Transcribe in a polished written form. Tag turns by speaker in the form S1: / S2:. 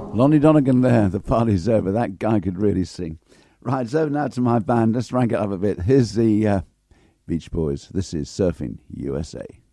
S1: Lonnie Donegan there, the party's over. That guy could really sing. Right, it's over now to my band. Let's rank it up a bit. Here's the Beach Boys. This is Surfing USA.